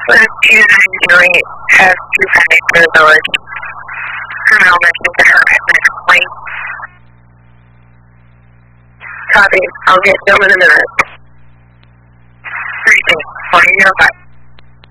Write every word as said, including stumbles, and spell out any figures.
What is two ninety eight has two pending for the village? Criminal mentioned to her at my complaint. Copy. I'll get them in a minute. Three things. One, zero, five.